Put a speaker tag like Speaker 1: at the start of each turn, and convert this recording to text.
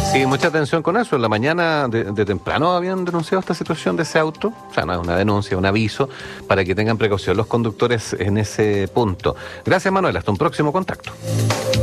Speaker 1: Sí, mucha atención con eso. En la mañana de temprano habían denunciado esta situación de ese auto. O sea, no es una denuncia, es un aviso para que tengan precaución los conductores en ese punto. Gracias, Manuel. Hasta un próximo contacto.